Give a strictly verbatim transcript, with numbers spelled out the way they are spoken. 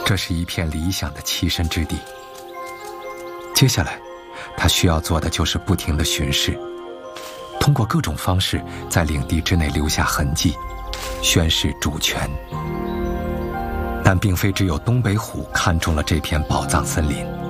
这是一片理想的栖身之地。接下来，他需要做的就是不停地巡视，通过各种方式在领地之内留下痕迹，宣示主权。但并非只有东北虎看中了这片宝藏森林。